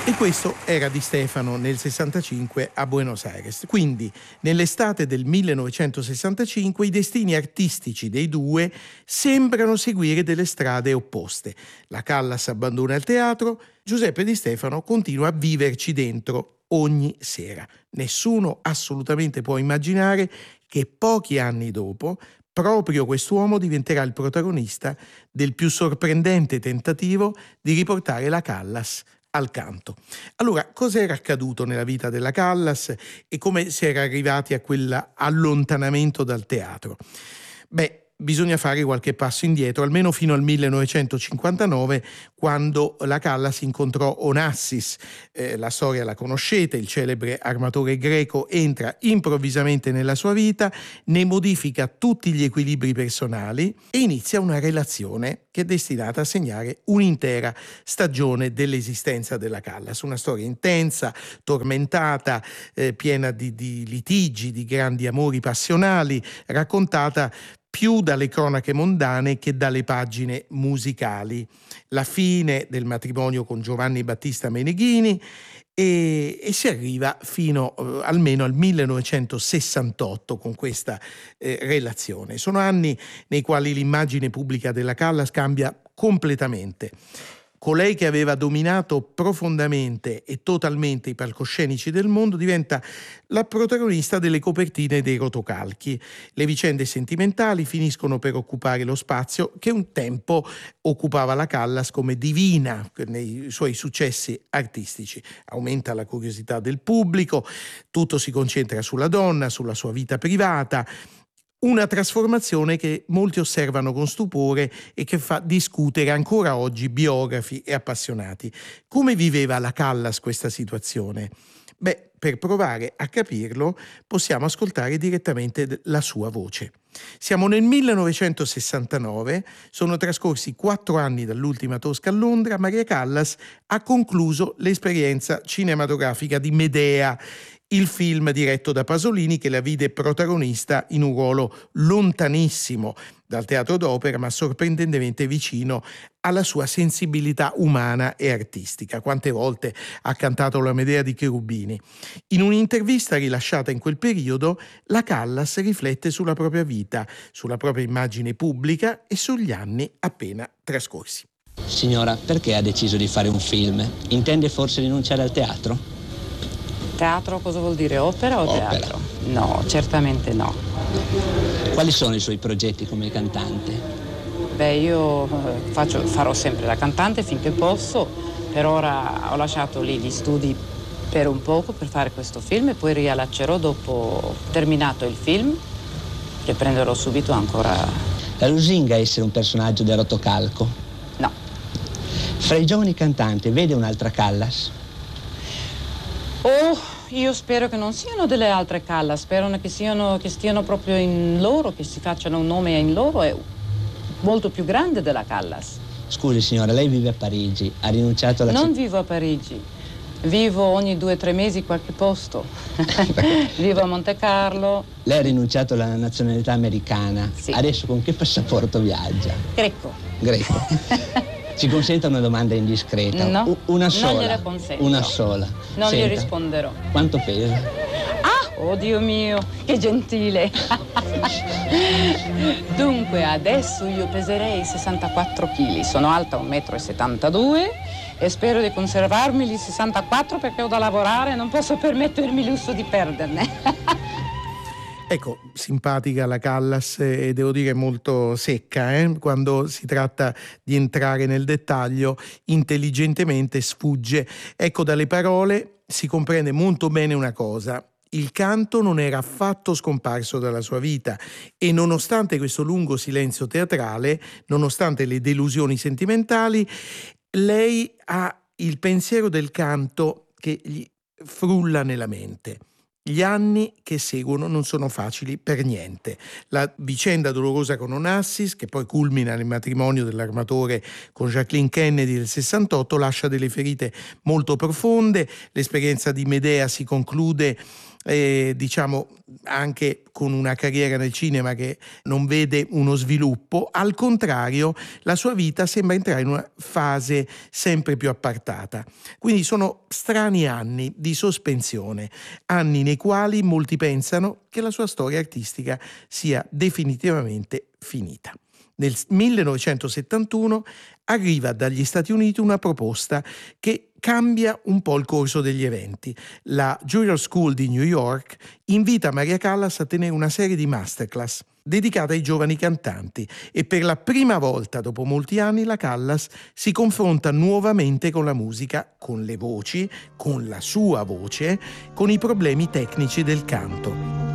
E questo era Di Stefano nel 65 a Buenos Aires. Quindi, nell'estate del 1965, i destini artistici dei due sembrano seguire delle strade opposte. La Callas abbandona il teatro, Giuseppe Di Stefano continua a viverci dentro ogni sera. Nessuno assolutamente può immaginare che pochi anni dopo proprio quest'uomo diventerà il protagonista del più sorprendente tentativo di riportare la Callas al canto. Allora, cosa era accaduto nella vita della Callas e come si era arrivati a quell'allontanamento dal teatro? Bisogna fare qualche passo indietro, almeno fino al 1959, quando la Callas incontrò Onassis. La storia la conoscete, il celebre armatore greco entra improvvisamente nella sua vita, ne modifica tutti gli equilibri personali e inizia una relazione che è destinata a segnare un'intera stagione dell'esistenza della Callas. Una storia intensa, tormentata, piena di litigi, di grandi amori passionali, raccontata più dalle cronache mondane che dalle pagine musicali. La fine del matrimonio con Giovanni Battista Meneghini e si arriva fino almeno al 1968 con questa relazione. Sono anni nei quali l'immagine pubblica della Callas cambia completamente. Colei che aveva dominato profondamente e totalmente i palcoscenici del mondo diventa la protagonista delle copertine dei rotocalchi. Le vicende sentimentali finiscono per occupare lo spazio che un tempo occupava la Callas come divina nei suoi successi artistici. Aumenta la curiosità del pubblico, tutto si concentra sulla donna, sulla sua vita privata. Una trasformazione che molti osservano con stupore e che fa discutere ancora oggi biografi e appassionati. Come viveva la Callas questa situazione? Per provare a capirlo possiamo ascoltare direttamente la sua voce. Siamo nel 1969, sono trascorsi 4 anni dall'ultima Tosca a Londra, Maria Callas ha concluso l'esperienza cinematografica di Medea, il film diretto da Pasolini che la vide protagonista in un ruolo lontanissimo dal teatro d'opera ma sorprendentemente vicino alla sua sensibilità umana e artistica. Quante volte ha cantato la Medea di Cherubini. In un'intervista rilasciata in quel periodo, la Callas riflette sulla propria vita, sulla propria immagine pubblica e sugli anni appena trascorsi. Signora, perché ha deciso di fare un film? Intende forse rinunciare al teatro? Teatro cosa vuol dire? Opera o teatro? No, certamente no. Quali sono i suoi progetti come cantante? Io farò sempre la cantante finché posso. Per ora ho lasciato lì gli studi per un poco per fare questo film e poi riallaccerò dopo terminato il film. Riprenderò subito ancora. La lusinga essere un personaggio del rotocalco? No. Fra i giovani cantanti vede un'altra Callas? Io spero che non siano delle altre Callas, spero che stiano proprio in loro, che si facciano un nome in loro, è molto più grande della Callas. Scusi signora, lei vive a Parigi, ha rinunciato alla Non vivo a Parigi, vivo ogni 2 o 3 mesi in qualche posto. Vivo a Monte Carlo. Lei ha rinunciato alla nazionalità americana, sì. Adesso con che passaporto viaggia? Greco. Ci consenta una domanda indiscreta? No, una sola. non gliela consento. Una sola. Non Senta, gli risponderò. Quanto pesa? Oh Dio mio, che gentile. Dunque, adesso io peserei 64 kg. Sono alta 1,72 m e spero di conservarmi gli 64 perché ho da lavorare e non posso permettermi il lusso di perderne. Ecco, simpatica la Callas e devo dire molto secca, quando si tratta di entrare nel dettaglio, intelligentemente sfugge. Ecco, dalle parole si comprende molto bene una cosa. Il canto non era affatto scomparso dalla sua vita e nonostante questo lungo silenzio teatrale, nonostante le delusioni sentimentali, lei ha il pensiero del canto che gli frulla nella mente. Gli anni che seguono non sono facili per niente. La vicenda dolorosa con Onassis, che poi culmina nel matrimonio dell'armatore con Jacqueline Kennedy del 68, lascia delle ferite molto profonde. L'esperienza di Medea si conclude diciamo anche con una carriera nel cinema che non vede uno sviluppo. Al contrario, la sua vita sembra entrare in una fase sempre più appartata. Quindi sono strani anni di sospensione, anni nei quali molti pensano che la sua storia artistica sia definitivamente finita. Nel 1971 arriva dagli Stati Uniti una proposta che cambia un po' il corso degli eventi. La Juilliard School di New York invita Maria Callas a tenere una serie di masterclass dedicata ai giovani cantanti e per la prima volta dopo molti anni la Callas si confronta nuovamente con la musica, con le voci, con la sua voce, con i problemi tecnici del canto.